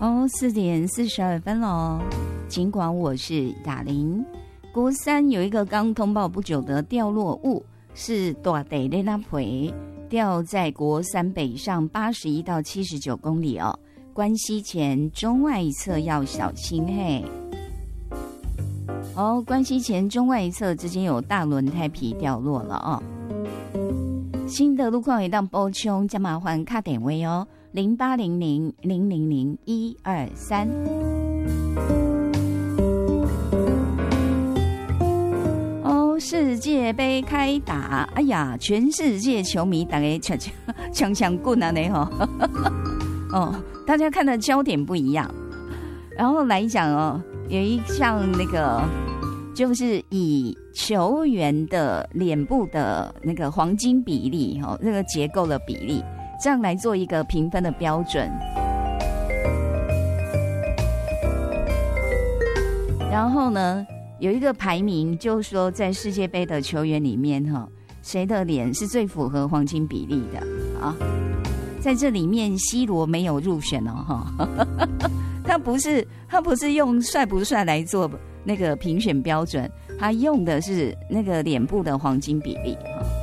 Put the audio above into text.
4:42咯。尽管我是雅玲，国三有一个刚通报不久的掉落物，是大地的那皮，掉在国三北上81到79公里哦。关西前中外一侧要小心嘿。关西前中外一侧之间有大轮胎皮掉落了哦。新的路况也当补充，加麻烦卡点位哦，0800000123。世界杯开打，哎呀，全世界球迷大家抢棍啊你大家看的焦点不一样。然后来讲有一项那个就是以球员的脸部的那个黄金比例那个结构的比例，这样来做一个评分的标准。然后呢，有一个排名，就是说在世界杯的球员里面谁的脸是最符合黄金比例的啊？在这里面 C 罗没有入选他不是用帅不帅来做那个评选标准，他用的是那个脸部的黄金比例